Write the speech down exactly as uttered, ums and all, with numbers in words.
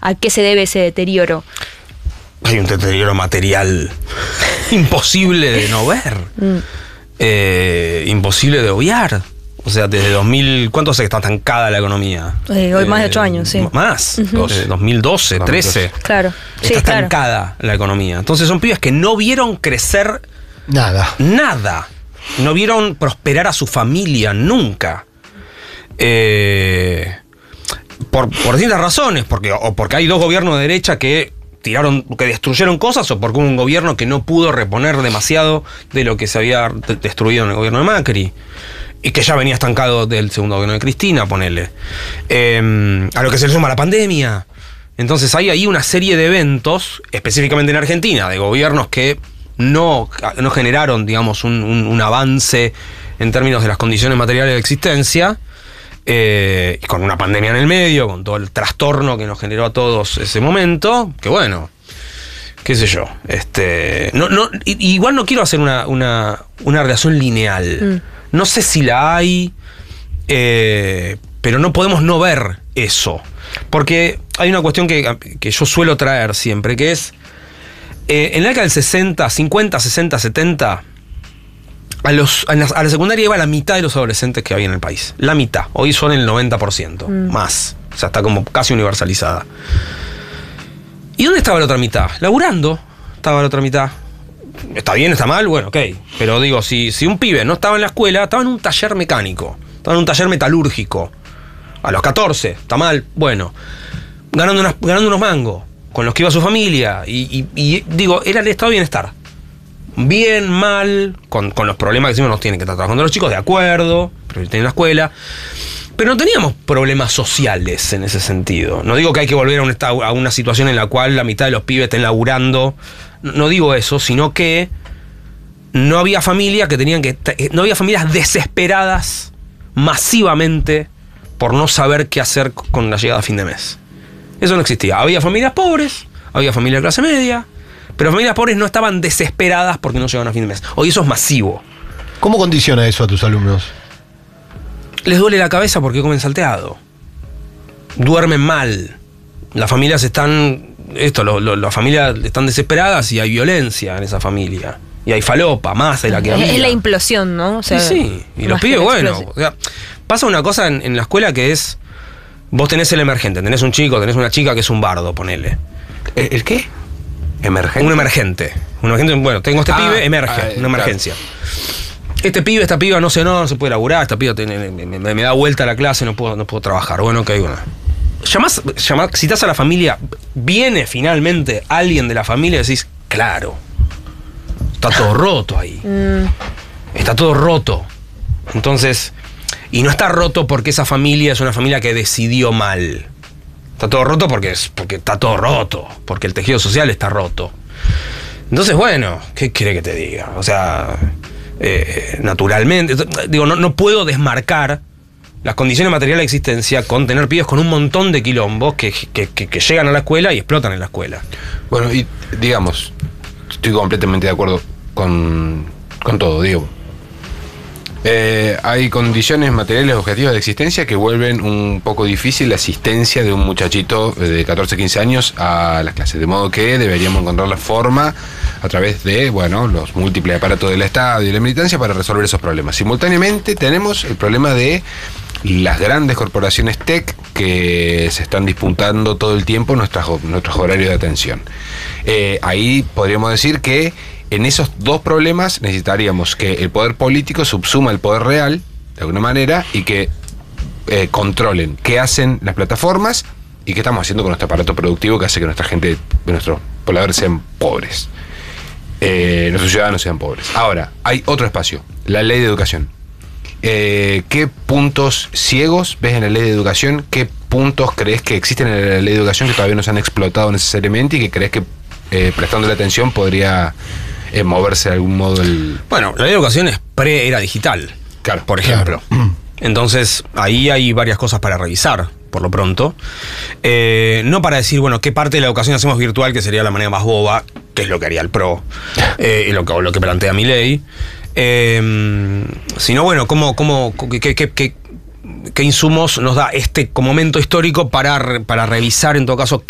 ¿A qué se debe ese deterioro? Hay un deterioro material imposible de no ver. Mm. Eh, imposible de obviar. O sea, desde dos mil... ¿Cuánto hace que está estancada la economía? Eh, hoy eh, más de ocho años, sí. Más. Uh-huh. Desde dos mil doce, trece. Claro. Está sí, estancada claro. la economía. Entonces son pibes que no vieron crecer... Nada. Nada. No vieron prosperar a su familia nunca. Eh, por, por distintas razones. Porque, o porque hay dos gobiernos de derecha que... tiraron, que destruyeron cosas, o porque hubo un gobierno que no pudo reponer demasiado de lo que se había de- destruido en el gobierno de Macri y que ya venía estancado del segundo gobierno de Cristina, ponele. Eh, a lo que se le suma la pandemia. Entonces hay ahí una serie de eventos, específicamente en Argentina, de gobiernos que no, no generaron, digamos, un, un, un avance en términos de las condiciones materiales de existencia. Eh, y con una pandemia en el medio, con todo el trastorno que nos generó a todos ese momento, que bueno, qué sé yo, este, no, no, igual no quiero hacer una, una, una relación lineal, mm. no sé si la hay, eh, pero no podemos no ver eso, porque hay una cuestión que, que yo suelo traer siempre, que es, eh, en la década del sesenta, cincuenta, sesenta, setenta, A, los, a, la, a la secundaria iba la mitad de los adolescentes que había en el país. La mitad. Hoy son el noventa por ciento. Mm. Más. O sea, está como casi universalizada. ¿Y dónde estaba la otra mitad? Laburando. Estaba la otra mitad. ¿Está bien? ¿Está mal? Bueno, ok. Pero digo, si, si un pibe no estaba en la escuela, estaba en un taller mecánico. Estaba en un taller metalúrgico. A los catorce. ¿Está mal? Bueno. Ganando, unas, ganando unos mangos. Con los que iba su familia. Y, y, y digo, era el estado de bienestar. Bien, mal, con, con los problemas que siempre nos tienen que estar trabajando los chicos, de acuerdo, pero tienen la escuela. Pero no teníamos problemas sociales en ese sentido. No digo que hay que volver a, un estado, a una situación en la cual la mitad de los pibes estén laburando. No, no digo eso, sino que no había familia que tenían que. No había familias desesperadas masivamente por no saber qué hacer con la llegada a fin de mes. Eso no existía. Había familias pobres, había familias de clase media. Pero familias pobres no estaban desesperadas porque no llegaban a fin de mes. Hoy eso es masivo. ¿Cómo condiciona eso a tus alumnos? Les duele la cabeza porque comen salteado. Duermen mal. Las familias están... Esto, lo, lo, las familias están desesperadas y hay violencia en esa familia. Y hay falopa, más de la que había. Es la implosión, ¿no? O sea, y sí, y los pibes, bueno. O sea, pasa una cosa en, en la escuela que es... Vos tenés el emergente, tenés un chico, tenés una chica que es un bardo, ponele. ¿El, el qué? ¿Emergente? Un emergente. Un emergente, bueno, tengo este ah, pibe, emerge, ah, una emergencia. Claro. Este pibe, esta piba no sé, no, no se puede laburar, esta piba tiene, me, me, me da vuelta a la clase, no puedo, no puedo trabajar. Bueno, ok, bueno. Llamás, llamás, citás a la familia, viene finalmente alguien de la familia y decís, claro, está todo roto ahí. Mm. Está todo roto. Entonces, y no está roto porque esa familia es una familia que decidió mal. Está todo roto porque, es, porque está todo roto, porque el tejido social está roto. Entonces, bueno, ¿qué quiere que te diga? O sea, eh, naturalmente, digo, no, no puedo desmarcar las condiciones materiales de existencia con tener pibes con un montón de quilombos que, que, que, que llegan a la escuela y explotan en la escuela. Bueno, y digamos, estoy completamente de acuerdo con, con todo, digo. Eh, hay condiciones materiales objetivas de existencia que vuelven un poco difícil la asistencia de un muchachito de catorce, quince años a las clases, de modo que deberíamos encontrar la forma a través de, bueno, los múltiples aparatos del Estado y la militancia para resolver esos problemas. Simultáneamente tenemos el problema de las grandes corporaciones tech que se están disputando todo el tiempo nuestras, nuestros horarios de atención. Eh, ahí podríamos decir que en esos dos problemas necesitaríamos que el poder político subsuma el poder real, de alguna manera, y que eh, controlen qué hacen las plataformas y qué estamos haciendo con nuestro aparato productivo que hace que nuestra gente, nuestros pobladores sean pobres, eh, nuestros ciudadanos sean pobres. Ahora, hay otro espacio, la ley de educación. Eh, ¿Qué puntos ciegos ves en la ley de educación? ¿Qué puntos crees que existen en la ley de educación que todavía no se han explotado necesariamente y que crees que eh, prestando la atención podría... Eh, moverse de algún modo el... Bueno, la ley de educación es pre-era digital, claro, por ejemplo. Claro. Entonces, ahí hay varias cosas para revisar, por lo pronto. Eh, no para decir, bueno, qué parte de la educación hacemos virtual, que sería la manera más boba, que es lo que haría el PRO, eh, y lo que, lo que plantea mi ley. Eh, sino, bueno, cómo, cómo, qué, qué, qué, qué insumos nos da este momento histórico para, para revisar, en todo caso,